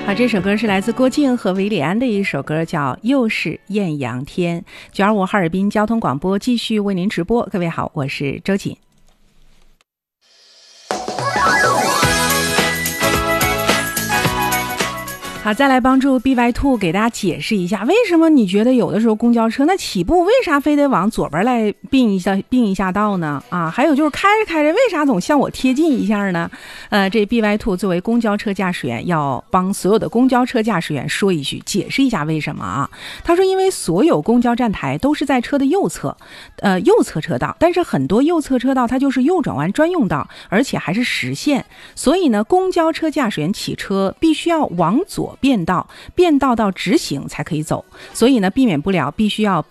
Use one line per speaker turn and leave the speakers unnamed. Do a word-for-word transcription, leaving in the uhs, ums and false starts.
好，这首歌是来自郭靖和韦礼安的一首歌，叫《又是艳阳天》。九二五哈尔滨交通广播继续为您直播。各位好，我是周瑾。好，再来帮助 B Y 兔给大家解释一下，为什么你觉得有的时候公交车那起步为啥非得往左边来并一下并一下道呢？啊，还有就是开着开着为啥总向我贴近一下呢？呃，这 B Y 兔作为公交车驾驶员，要帮所有的公交车驾驶员说一句，解释一下为什么啊？他说，因为所有公交站台都是在车的右侧，呃，右侧车道，但是很多右侧车道它就是右转弯专用道，而且还是实线，所以呢，公交车驾驶员起车必须要往左变道，变道到直行才可以走，所以呢，避免不了必须要